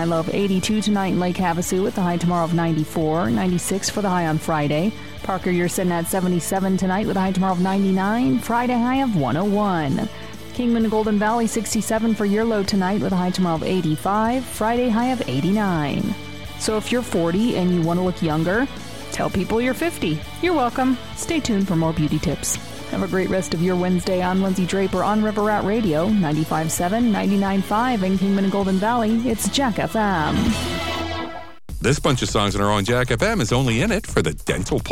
High low of 82 tonight in Lake Havasu with the high tomorrow of 94, 96 for the high on Friday. Parker, you're sitting at 77 tonight with a high tomorrow of 99, Friday high of 101. Kingman and Golden Valley 67 for your low tonight with a high tomorrow of 85, Friday high of 89. So if you're 40 and you want to look younger, tell people you're 50. You're welcome. Stay tuned for more beauty tips. Have a great rest of your Wednesday. I'm Lindsay Draper on River Rat Radio, 95.7, 99.5 in Kingman and Golden Valley. It's Jack FM. This bunch of songs that are on Jack FM is only in it for the dental plan.